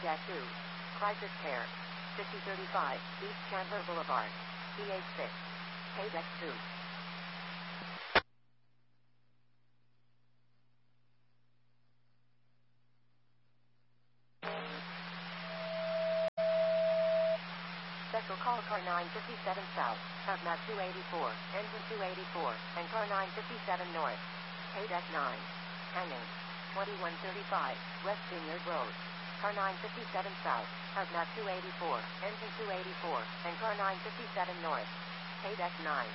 Deck 2. Crisis Care. 5035 East Chandler Boulevard. PH6. Deck 2. Special call car 957 south, Hazmat 284, engine 284, and car 957 north. Deck 9. Hanging. 2135 West Vineyard Road. Car 957 south, Hazmat 284, engine 284, and car 957 north. Deck 9.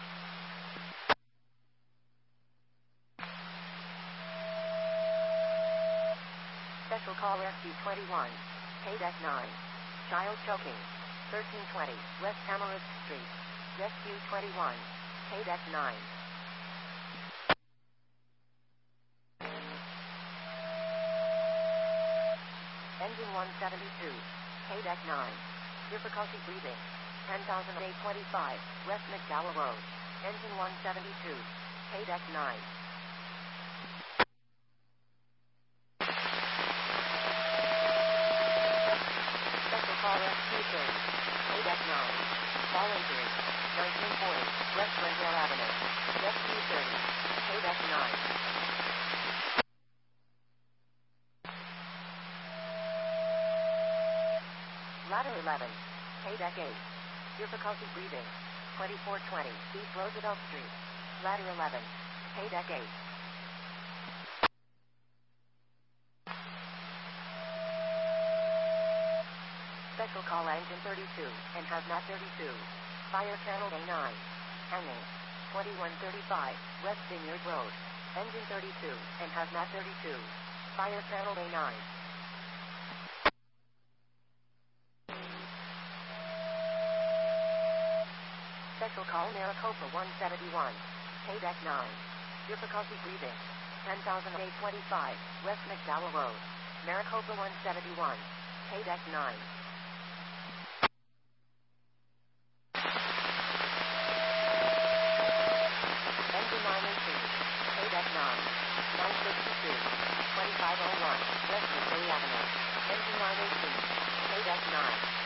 Special call SB21. Deck 9. Child choking. 1320 West Amarist Street. Rescue 21. Deck 9. Engine 172. Deck 9. Difficulty breathing. 10,825 West McDowell Road. Engine 172. Deck 9. Special call SQ30. Deck 9. Fall injury. 1940 West Glendale Avenue. Rescue 30. Deck 9. Ladder 11. Deck 8. Difficulty breathing. 2420 East Roosevelt Street. Ladder 11. Deck 8. Special call engine 32 and Hazmat 32. Fire channel A9. Hanging. 2135 West Vineyard Road. Engine 32 and Hazmat 32. Fire channel A9. Special call Maricopa 171. Deck 9. Difficulty breathing. 10,825 West McDowell Road. Maricopa 171. Deck 9. Engine 918. Deck 9. 962. 2501 West Missouri Avenue. Engine 918. Deck 9.